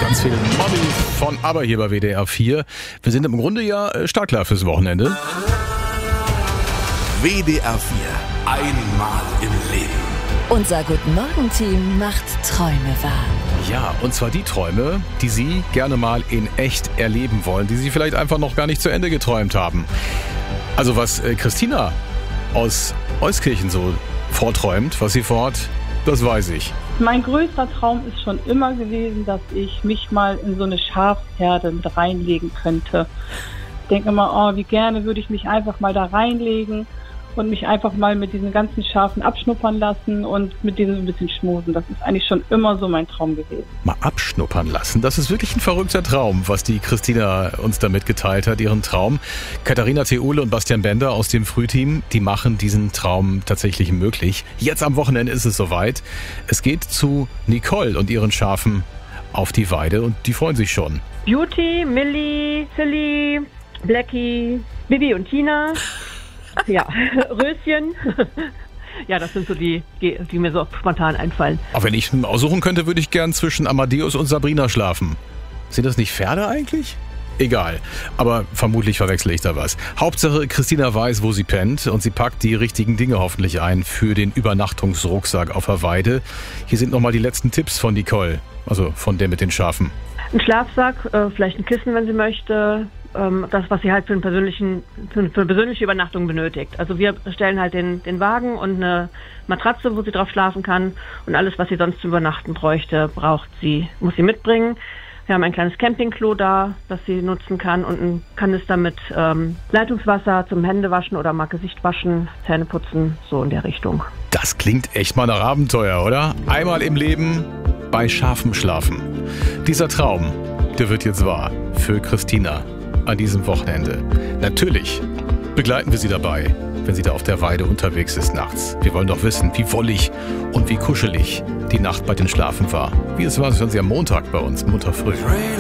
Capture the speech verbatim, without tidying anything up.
Ganz viel Money von Aber hier bei W D R vier. Wir sind im Grunde ja startklar fürs Wochenende. W D R vier. Einmal im Leben. Unser Guten-Morgen-Team macht Träume wahr. Ja, und zwar die Träume, die Sie gerne mal in echt erleben wollen, die Sie vielleicht einfach noch gar nicht zu Ende geträumt haben. Also was äh, Christina aus Euskirchen so vorträumt, was sie vorhat, das weiß ich. Mein größter Traum ist schon immer gewesen, dass ich mich mal in so eine Schafsherde mit reinlegen könnte. Ich denke immer, oh, wie gerne würde ich mich einfach mal da reinlegen und mich einfach mal mit diesen ganzen Schafen abschnuppern lassen und mit denen ein bisschen schmusen. Das ist eigentlich schon immer so mein Traum gewesen. Mal abschnuppern lassen, das ist wirklich ein verrückter Traum, was die Christina uns da mitgeteilt hat, ihren Traum. Katharina Theule und Bastian Bender aus dem Frühteam, die machen diesen Traum tatsächlich möglich. Jetzt am Wochenende ist es soweit. Es geht zu Nicole und ihren Schafen auf die Weide und die freuen sich schon. Beauty, Millie, Silly, Blackie, Bibi und Tina. Ja, Röschen. Ja, das sind so die, die mir so spontan einfallen. Aber wenn ich aussuchen könnte, würde ich gern zwischen Amadeus und Sabrina schlafen. Sind das nicht Pferde eigentlich? Egal, aber vermutlich verwechsle ich da was. Hauptsache, Christina weiß, wo sie pennt und sie packt die richtigen Dinge hoffentlich ein für den Übernachtungsrucksack auf der Weide. Hier sind nochmal die letzten Tipps von Nicole, also von der mit den Schafen. Ein Schlafsack, äh, vielleicht ein Kissen, wenn sie möchte. Ähm, das, was sie halt für, einen persönlichen, für eine persönliche Übernachtung benötigt. Also wir stellen halt den, den Wagen und eine Matratze, wo sie drauf schlafen kann. Und alles, was sie sonst zu übernachten bräuchte, braucht sie, muss sie mitbringen. Wir haben ein kleines Campingklo da, das sie nutzen kann und ein Kanister mit ähm, Leitungswasser zum Händewaschen oder mal Gesicht waschen, Zähne putzen, so in der Richtung. Das klingt echt mal nach Abenteuer, oder? Einmal im Leben bei Schafen schlafen. Dieser Traum, der wird jetzt wahr für Christina an diesem Wochenende. Natürlich begleiten wir sie dabei, wenn sie da auf der Weide unterwegs ist nachts. Wir wollen doch wissen, wie wollig und wie kuschelig die Nacht bei den Schlafen war. Wie es war, wenn sie am Montag bei uns, Montag früh.